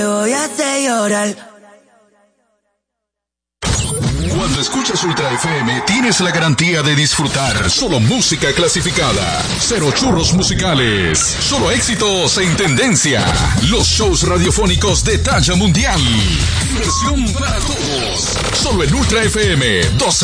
voy a hacer llorar. Cuando escuchas Ultra FM, tienes la garantía de disfrutar solo música clasificada. Cero churros musicales. Solo éxitos en tendencia. Los shows radiofónicos de talla mundial. Diversión para todos. Solo en Ultra FM 12.